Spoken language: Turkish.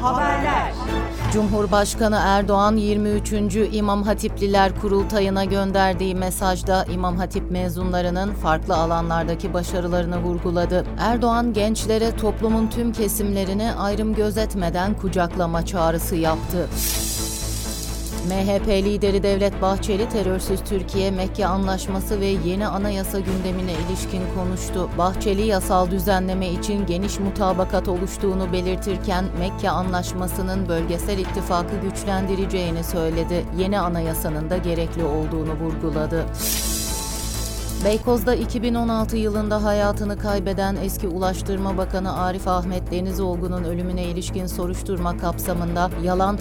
Haberler. Cumhurbaşkanı Erdoğan 23. İmam Hatipliler Kurultayı'na gönderdiği mesajda İmam Hatip mezunlarının farklı alanlardaki başarılarını vurguladı. Erdoğan gençlere toplumun tüm kesimlerini ayrım gözetmeden kucaklama çağrısı yaptı. MHP lideri Devlet Bahçeli, terörsüz Türkiye, Mekke Anlaşması ve yeni anayasa gündemine ilişkin konuştu. Bahçeli, yasal düzenleme için geniş mutabakat oluştuğunu belirtirken Mekke Anlaşması'nın bölgesel ittifakı güçlendireceğini söyledi. Yeni anayasanın da gerekli olduğunu vurguladı. Beykoz'da 2016 yılında hayatını kaybeden eski Ulaştırma Bakanı Arif Ahmet Denizoğlu'nun ölümüne ilişkin soruşturma kapsamında yalan